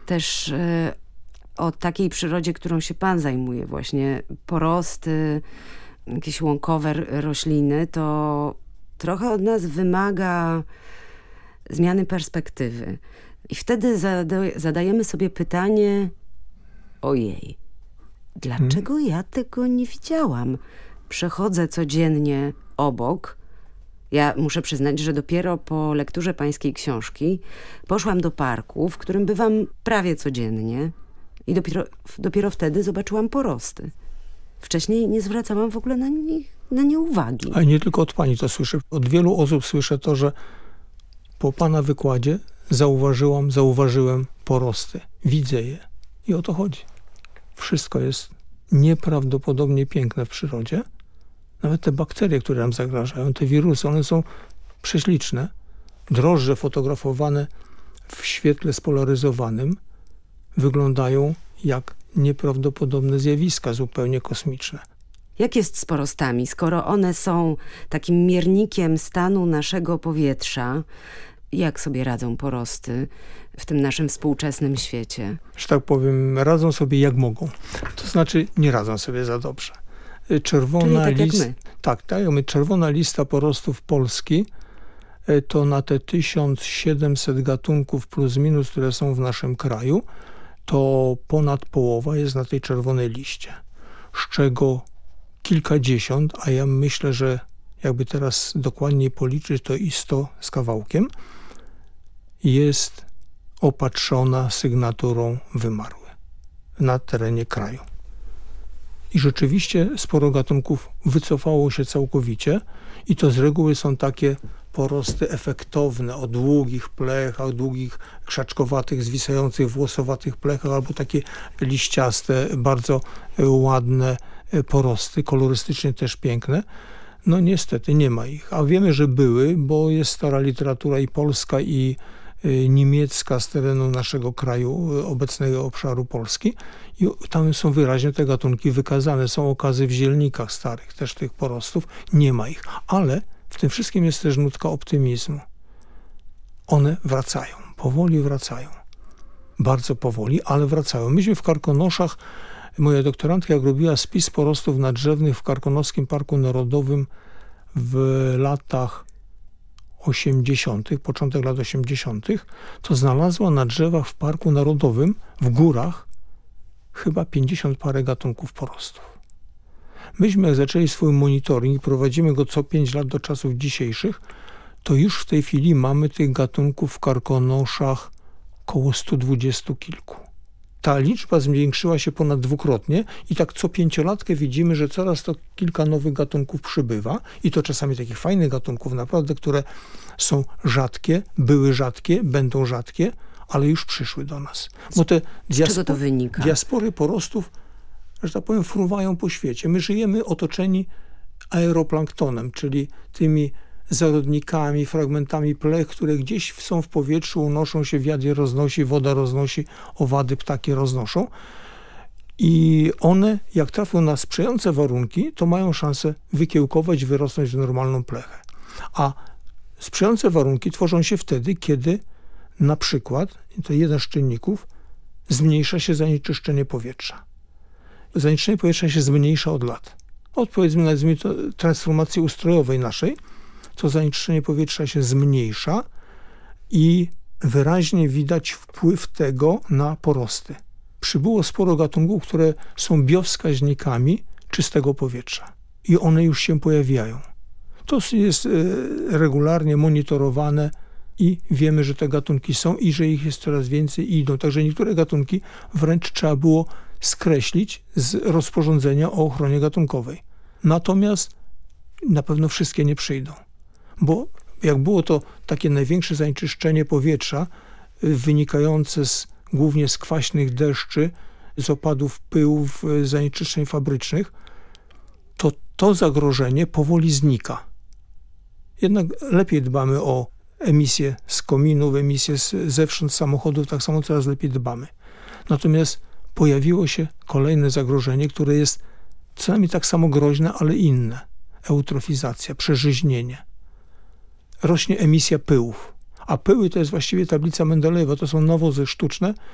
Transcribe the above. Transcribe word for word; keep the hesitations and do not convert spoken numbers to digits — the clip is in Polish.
też y, o takiej przyrodzie, którą się pan zajmuje, właśnie porosty, jakieś łąkowe rośliny, to trochę od nas wymaga zmiany perspektywy. I wtedy zada zadajemy sobie pytanie, ojej, dlaczego hmm. ja tego nie widziałam? Przechodzę codziennie obok. Ja muszę przyznać, że dopiero po lekturze pańskiej książki poszłam do parku, w którym bywam prawie codziennie i dopiero, dopiero wtedy zobaczyłam porosty. Wcześniej nie zwracałam w ogóle na nie, na nie uwagi. A nie tylko od pani to słyszę. Od wielu osób słyszę to, że po pana wykładzie zauważyłam, zauważyłem porosty. Widzę je. I o to chodzi. Wszystko jest nieprawdopodobnie piękne w przyrodzie. Nawet te bakterie, które nam zagrażają, te wirusy, one są prześliczne. Drożdże fotografowane w świetle spolaryzowanym wyglądają jak nieprawdopodobne zjawiska, zupełnie kosmiczne. Jak jest z porostami, skoro one są takim miernikiem stanu naszego powietrza? Jak sobie radzą porosty w tym naszym współczesnym świecie? Że tak powiem, radzą sobie jak mogą. To znaczy nie radzą sobie za dobrze. Czerwona Czyli tak list... jak my. Tak, tak jak my. Czerwona lista porostów Polski to na te tysiąc siedemset gatunków plus minus, które są w naszym kraju, to ponad połowa jest na tej czerwonej liście. Z czego kilkadziesiąt, a ja myślę, że jakby teraz dokładniej policzyć, to i sto z kawałkiem, jest opatrzona sygnaturą wymarłe na terenie kraju. I rzeczywiście sporo gatunków wycofało się całkowicie i to z reguły są takie porosty efektowne, o długich plechach, długich, krzaczkowatych, zwisających, włosowatych plechach, albo takie liściaste, bardzo ładne porosty, kolorystycznie też piękne. No niestety nie ma ich, a wiemy, że były, bo jest stara literatura i polska, i niemiecka z terenu naszego kraju, obecnego obszaru Polski, i tam są wyraźnie te gatunki wykazane. Są okazy w zielnikach starych też tych porostów. Nie ma ich, ale w tym wszystkim jest też nutka optymizmu. One wracają, powoli wracają. Bardzo powoli, ale wracają. Myśmy w Karkonoszach, moja doktorantka jak robiła spis porostów nadrzewnych w Karkonoszskim Parku Narodowym w latach osiemdziesiątych, początek lat osiemdziesiątych, to znalazła na drzewach w Parku Narodowym, w górach, chyba pięćdziesiąt parę gatunków porostów. Myśmy jak zaczęli swój monitoring, prowadzimy go co pięć lat do czasów dzisiejszych, to już w tej chwili mamy tych gatunków w Karkonoszach koło stu dwudziestu kilku. Ta liczba zwiększyła się ponad dwukrotnie i tak co pięciolatkę widzimy, że coraz to kilka nowych gatunków przybywa i to czasami takich fajnych gatunków naprawdę, które są rzadkie, były rzadkie, będą rzadkie, ale już przyszły do nas. Bo te Z czego to wynika? Diaspory porostów, że tak powiem, fruwają po świecie. My żyjemy otoczeni aeroplanktonem, czyli tymi zarodnikami, fragmentami plech, które gdzieś są w powietrzu, unoszą się, wiatr je roznosi, woda roznosi, owady, ptaki roznoszą. I one, jak trafią na sprzyjające warunki, to mają szansę wykiełkować, wyrosnąć w normalną plechę. A sprzyjające warunki tworzą się wtedy, kiedy na przykład, to jeden z czynników, zmniejsza się zanieczyszczenie powietrza. Zanieczyszczenie powietrza się zmniejsza od lat. Od, powiedzmy, nazwijmy to, transformacji ustrojowej naszej, to zanieczyszczenie powietrza się zmniejsza i wyraźnie widać wpływ tego na porosty. Przybyło sporo gatunków, które są biowskaźnikami czystego powietrza i one już się pojawiają. To jest regularnie monitorowane i wiemy, że te gatunki są i że ich jest coraz więcej i idą. Także niektóre gatunki wręcz trzeba było skreślić z rozporządzenia o ochronie gatunkowej. Natomiast na pewno wszystkie nie przyjdą. Bo jak było to takie największe zanieczyszczenie powietrza wynikające z, głównie z kwaśnych deszczy, z opadów pyłów, zanieczyszczeń fabrycznych, to to zagrożenie powoli znika. Jednak lepiej dbamy o emisję z kominów, emisję z, zewsząd samochodów, tak samo coraz lepiej dbamy. Natomiast pojawiło się kolejne zagrożenie, które jest co najmniej tak samo groźne, ale inne. Eutrofizacja, przeżyźnienie. Rośnie emisja pyłów. A pyły to jest właściwie tablica Mendelejewa. To są nawozy sztuczne,